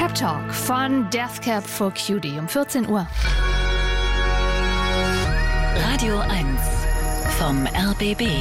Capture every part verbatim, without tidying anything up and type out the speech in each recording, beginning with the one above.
Pep Talk von Death Cab for Cutie um vierzehn Uhr. Radio eins vom R B B.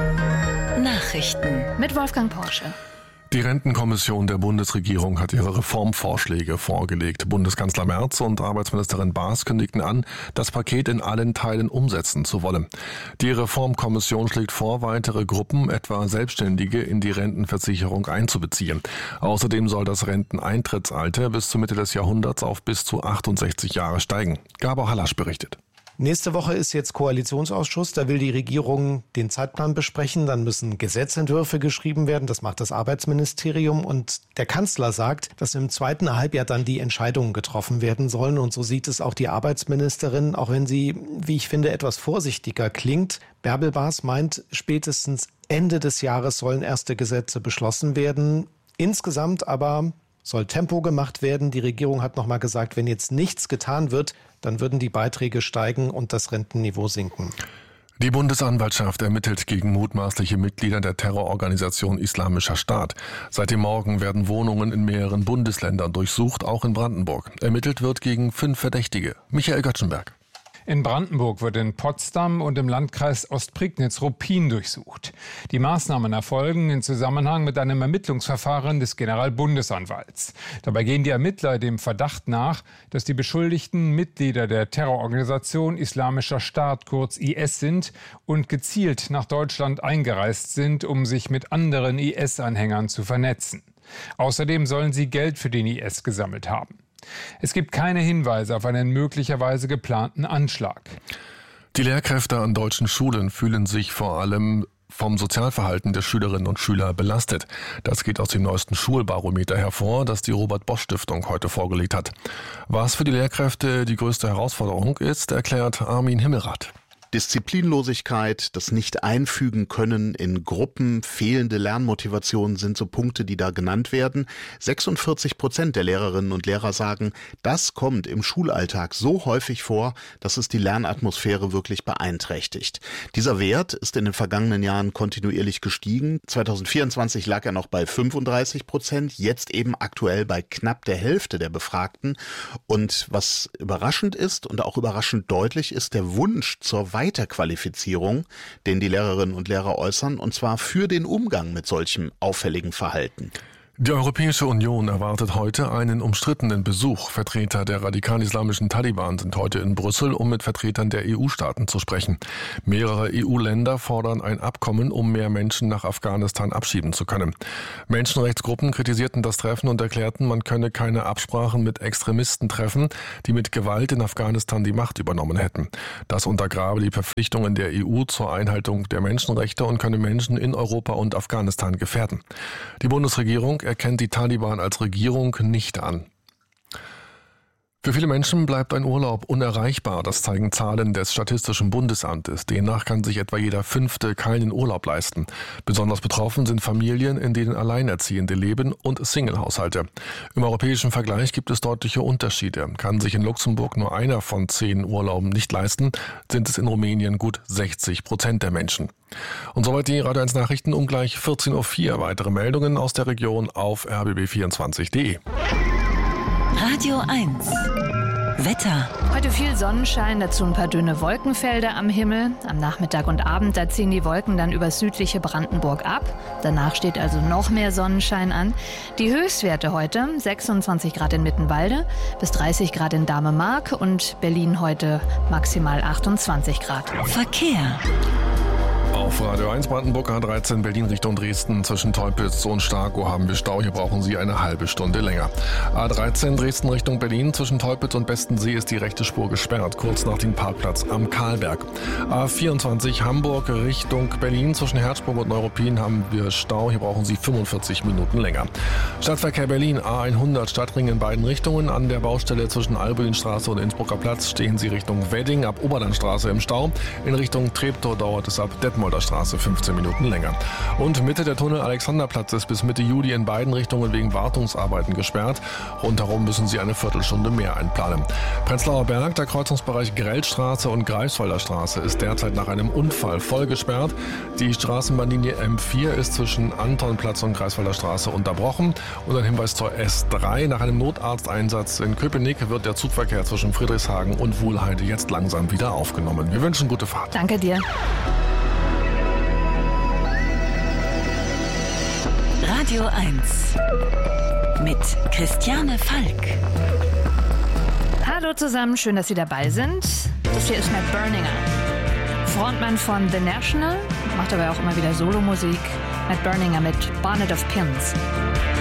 Nachrichten mit Wolfgang Porsche. Die Rentenkommission der Bundesregierung hat ihre Reformvorschläge vorgelegt. Bundeskanzler Merz und Arbeitsministerin Baas kündigten an, das Paket in allen Teilen umsetzen zu wollen. Die Reformkommission schlägt vor, weitere Gruppen, etwa Selbstständige, in die Rentenversicherung einzubeziehen. Außerdem soll das Renteneintrittsalter bis zur Mitte des Jahrhunderts auf bis zu achtundsechzig Jahre steigen. Gabor Hallasch berichtet. Nächste Woche ist jetzt Koalitionsausschuss. Da will die Regierung den Zeitplan besprechen. Dann müssen Gesetzentwürfe geschrieben werden. Das macht das Arbeitsministerium. Und der Kanzler sagt, dass im zweiten Halbjahr dann die Entscheidungen getroffen werden sollen. Und so sieht es auch die Arbeitsministerin, auch wenn sie, wie ich finde, etwas vorsichtiger klingt. Bärbel Baas meint, spätestens Ende des Jahres sollen erste Gesetze beschlossen werden. Insgesamt aber soll Tempo gemacht werden. Die Regierung hat nochmal gesagt, wenn jetzt nichts getan wird, dann würden die Beiträge steigen und das Rentenniveau sinken. Die Bundesanwaltschaft ermittelt gegen mutmaßliche Mitglieder der Terrororganisation Islamischer Staat. Seit dem Morgen werden Wohnungen in mehreren Bundesländern durchsucht, auch in Brandenburg. Ermittelt wird gegen fünf Verdächtige. Michael Göttschenberg. In Brandenburg wird in Potsdam und im Landkreis Ostprignitz-Ruppin durchsucht. Die Maßnahmen erfolgen in Zusammenhang mit einem Ermittlungsverfahren des Generalbundesanwalts. Dabei gehen die Ermittler dem Verdacht nach, dass die Beschuldigten Mitglieder der Terrororganisation Islamischer Staat, kurz I S, sind und gezielt nach Deutschland eingereist sind, um sich mit anderen I S-Anhängern zu vernetzen. Außerdem sollen sie Geld für den I S gesammelt haben. Es gibt keine Hinweise auf einen möglicherweise geplanten Anschlag. Die Lehrkräfte an deutschen Schulen fühlen sich vor allem vom Sozialverhalten der Schülerinnen und Schüler belastet. Das geht aus dem neuesten Schulbarometer hervor, das die Robert-Bosch-Stiftung heute vorgelegt hat. Was für die Lehrkräfte die größte Herausforderung ist, erklärt Armin Himmelrath. Disziplinlosigkeit, das Nicht-Einfügen können in Gruppen, fehlende Lernmotivation sind so Punkte, die da genannt werden. sechsundvierzig Prozent der Lehrerinnen und Lehrer sagen, das kommt im Schulalltag so häufig vor, dass es die Lernatmosphäre wirklich beeinträchtigt. Dieser Wert ist in den vergangenen Jahren kontinuierlich gestiegen. zweitausendvierundzwanzig lag er noch bei fünfunddreißig Prozent, jetzt eben aktuell bei knapp der Hälfte der Befragten. Und was überraschend ist und auch überraschend deutlich ist, der Wunsch zur Weiterqualifizierung, den die Lehrerinnen und Lehrer äußern, und zwar für den Umgang mit solchem auffälligen Verhalten. Die Europäische Union erwartet heute einen umstrittenen Besuch. Vertreter der radikal-islamischen Taliban sind heute in Brüssel, um mit Vertretern der E U-Staaten zu sprechen. Mehrere E U-Länder fordern ein Abkommen, um mehr Menschen nach Afghanistan abschieben zu können. Menschenrechtsgruppen kritisierten das Treffen und erklärten, man könne keine Absprachen mit Extremisten treffen, die mit Gewalt in Afghanistan die Macht übernommen hätten. Das untergrabe die Verpflichtungen der E U zur Einhaltung der Menschenrechte und könne Menschen in Europa und Afghanistan gefährden. Die Bundesregierung erkennt die Taliban als Regierung nicht an. Für viele Menschen bleibt ein Urlaub unerreichbar. Das zeigen Zahlen des Statistischen Bundesamtes. Demnach kann sich etwa jeder Fünfte keinen Urlaub leisten. Besonders betroffen sind Familien, in denen Alleinerziehende leben, und Singlehaushalte. Im europäischen Vergleich gibt es deutliche Unterschiede. Kann sich in Luxemburg nur einer von zehn Urlauben nicht leisten, sind es in Rumänien gut sechzig Prozent der Menschen. Und soweit die Radio eins Nachrichten um gleich vierzehn Uhr vier. Weitere Meldungen aus der Region auf r b b vierundzwanzig punkt de. Radio eins Wetter. Heute viel Sonnenschein, dazu ein paar dünne Wolkenfelder am Himmel. Am Nachmittag und Abend, da ziehen die Wolken dann über südliche Brandenburg ab. Danach steht also noch mehr Sonnenschein an. Die Höchstwerte heute, sechsundzwanzig Grad in Mittenwalde, bis dreißig Grad in Damemark und Berlin heute maximal achtundzwanzig Grad. Verkehr. Auf Radio eins Brandenburg A dreizehn Berlin Richtung Dresden zwischen Teupitz und Starkow haben wir Stau. Hier brauchen Sie eine halbe Stunde länger. A dreizehn Dresden Richtung Berlin zwischen Teupitz und Bestensee ist die rechte Spur gesperrt, kurz nach dem Parkplatz am Karlberg. A vierundzwanzig Hamburg Richtung Berlin zwischen Herzsprung und Neuruppin haben wir Stau. Hier brauchen Sie fünfundvierzig Minuten länger. Stadtverkehr Berlin A hundert Stadtring in beiden Richtungen. An der Baustelle zwischen Albuinstraße und Innsbrucker Platz stehen Sie Richtung Wedding ab Oberlandstraße im Stau. In Richtung Treptow dauert es ab Detmolder Greifswalder Straße fünfzehn Minuten länger. Und Mitte der Tunnel Alexanderplatz ist bis Mitte Juli in beiden Richtungen wegen Wartungsarbeiten gesperrt. Rundherum müssen Sie eine Viertelstunde mehr einplanen. Prenzlauer Berg, der Kreuzungsbereich Grellstraße und Greifswalder Straße ist derzeit nach einem Unfall voll gesperrt. Die Straßenbahnlinie M vier ist zwischen Antonplatz und Greifswalder Straße unterbrochen. Und ein Hinweis zur S drei. Nach einem Notarzteinsatz in Köpenick wird der Zugverkehr zwischen Friedrichshagen und Wuhlheide jetzt langsam wieder aufgenommen. Wir wünschen gute Fahrt. Danke dir. Radio eins mit Christiane Falk. Hallo zusammen, schön, dass Sie dabei sind. Das hier ist Matt Berninger, Frontmann von The National, macht aber auch immer wieder Solomusik. Matt Berninger mit Bonnet of Pins.